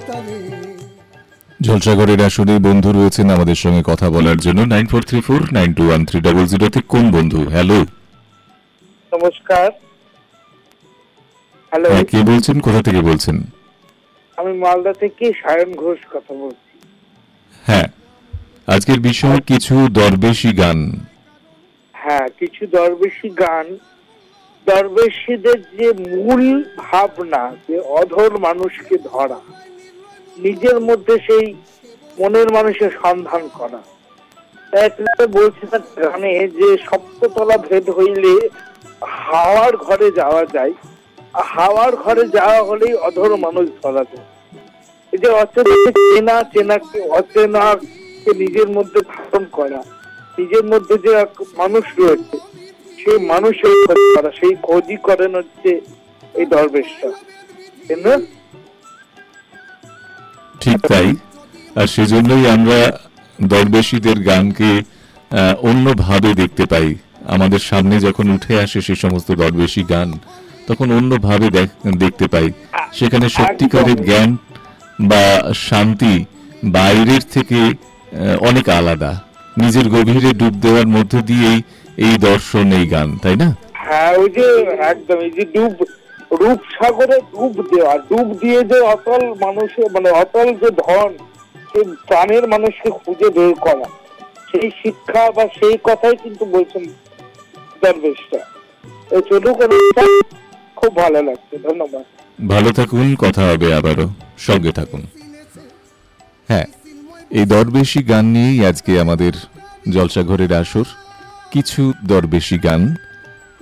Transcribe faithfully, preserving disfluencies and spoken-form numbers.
জলসাঘরের আসরে বন্ধু রয়েছেন আমাদের সঙ্গে কথা বলার জন্য। Nine four three four nine two one three double জিরোতে কোন বন্ধু? হ্যালো, নমস্কার। হ্যালো, হ্যাঁ, কে বলছেন, কোথা থেকে বলছেন? আমি মালদা থেকে সায়ন ঘোষ কথা বলছি। হ্যাঁ, আজকের বিষয় কিছু দরবেশি গান। হ্যাঁ, কিছু দরবেশি গান। দরবেশিদের যে মূল ভাবনা, যে অধর মানুষকে ধরা, নিজের মধ্যে সেই মনের মানুষের সন্ধান করা। বলছে তার গানে যে সপ্ততলা ভেদ হইলে হাওয়ার ঘরে যাওয়া যায়, হাওয়ার ঘরে যাওয়া হলেই অধর মানুষ ধরা যায়। এই যে অচেনা চেনা চেনাকে অচেনাকে নিজের মধ্যে ধারণ করা, নিজের মধ্যে যে এক মানুষ রয়েছে সেই মানুষের খোঁজ করা, সেই খোঁজই করেন হচ্ছে এই দরবেশরা। ঠিক তাই, আর সেজন্যই আমরা দরবেশিদের গানকে অন্যভাবে দেখতে পাই। আমাদের সামনে যখন উঠে আসে সে সমস্ত দরবেশি গান, তখন অন্যভাবে দেখতে পাই। সেখানে সত্যিকারের জ্ঞান বা শান্তি বাইরের থেকে অনেক আলাদা। নিজের গভীরে ডুব দেওয়ার মধ্য দিয়েই এই দর্শন, এই গান, তাই না? হ্যাঁ, ওই যে একদম এই যে ডুব, রূপসাগরে ডুব দেওয়া, ডুব দিয়ে যে অতল মানুষের মানে অতল যে ধন, সেই প্রাণের মানুষকে খুঁজে বের করা, সেই শিক্ষা বা সেই কথাই কিন্তু বলছেন দরবেশটা। এই চলুক, খুব ভালো লাগছে। ধন্যবাদ, ভালো থাকুন, কথা হবে আবারও, সঙ্গে থাকুন। হ্যাঁ, এই দরবেশি গান নিয়েই আজকে আমাদের জলসাঘরের আসর। কিছু দরবেশি গান।